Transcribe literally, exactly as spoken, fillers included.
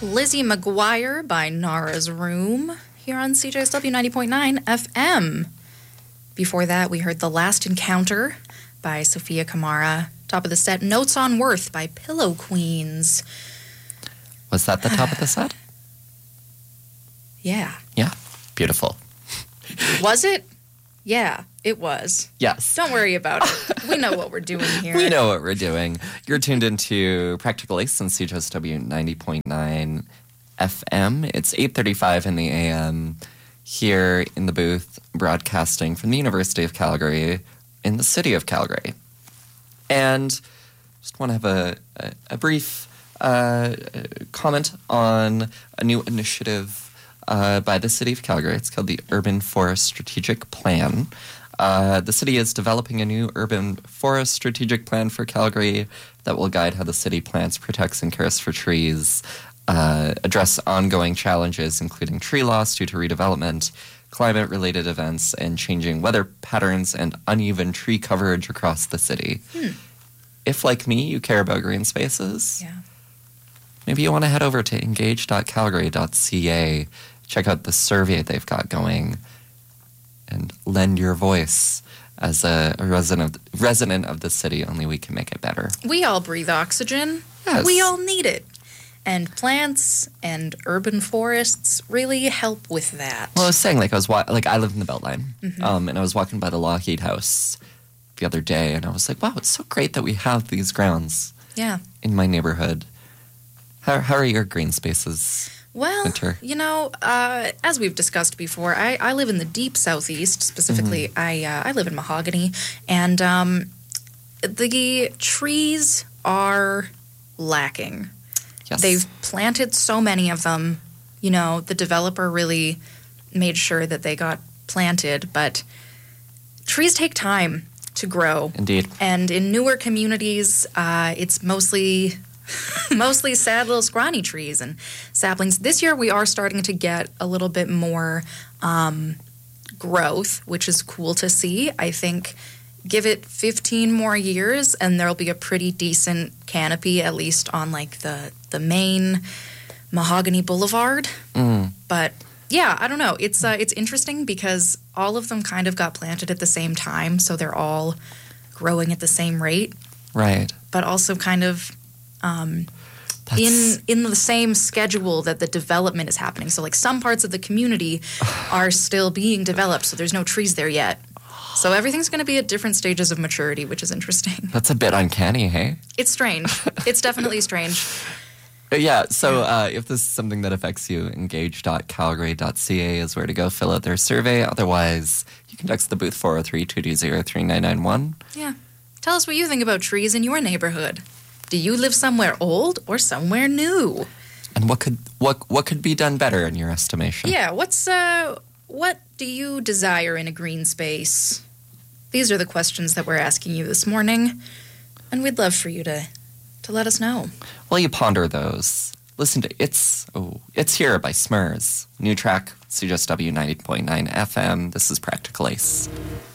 Lizzie McGuire by Nara's Room here on C J S W ninety point nine F M. Before that, we heard The Last Encounter by Sophia Kamara. Top of the set, Notes on Worth by Pillow Queens. Was that the top of the set? Yeah. Yeah. Beautiful. Was it? Yeah, it was. Yes. Don't worry about it. We know what we're doing here. We know what we're doing. You're tuned into Practical Ace on C J S W ninety point nine F M. It's eight thirty-five in the A M here in the booth, broadcasting from the University of Calgary in the city of Calgary. And just want to have a, a, a brief uh, comment on a new initiative uh, by the city of Calgary. It's called the Urban Forest Strategic Plan. Uh, the city is developing a new urban forest strategic plan for Calgary that will guide how the city plants, protects, and cares for trees, uh, address ongoing challenges, including tree loss due to redevelopment, climate-related events, and changing weather patterns and uneven tree coverage across the city. Hmm. If, like me, you care about green spaces, Yeah. maybe you want to head over to engage dot calgary dot c a, check out the survey they've got going, and lend your voice as a, a resident, of, resident of the city. Only we can make it better. We all breathe oxygen. Yes. We all need it. And plants and urban forests really help with that. Well, I was saying, like, I was wa- like I live in the Beltline, Mhm. um, and I was walking by the Lockheed House the other day, and I was like, wow, it's so great that we have these grounds Yeah. in my neighborhood. How, how are your green spaces? Well, Winter. you know, uh, as we've discussed before, I, I live in the deep southeast. Specifically, Mm-hmm. I uh, I live in Mahogany, and um, the trees are lacking. Yes. They've planted so many of them. You know, the developer really made sure that they got planted, but trees take time to grow. Indeed. And in newer communities, uh, it's mostly mostly sad little scrawny trees and saplings. This year, we are starting to get a little bit more um, growth, which is cool to see. I think give it fifteen more years, and there'll be a pretty decent canopy, at least on like the the main Mahogany Boulevard. Mm. But yeah, I don't know. It's uh, it's interesting because all of them kind of got planted at the same time, so they're all growing at the same rate, Right. but also kind of um, That's, in in the same schedule that the development is happening. So like some parts of the community are still being developed, so there's no trees there yet. So everything's going to be at different stages of maturity, which is interesting. that's a bit uncanny, hey? It's strange. It's definitely strange. But yeah, so uh, if this is something that affects you, engage dot calgary dot c a is where to go fill out their survey. Otherwise, you can text the booth four oh three, two two zero, three nine nine one. Yeah. Tell us what you think about trees in your neighborhood. Do you live somewhere old or somewhere new? And what could what what could be done better in your estimation? Yeah, what's uh what do you desire in a green space? These are the questions that we're asking you this morning, and we'd love for you to to let us know. While you ponder those, listen to It's oh, It's Here by Smurs. New track, C J S W ninety point nine F M. This is Practical Ace.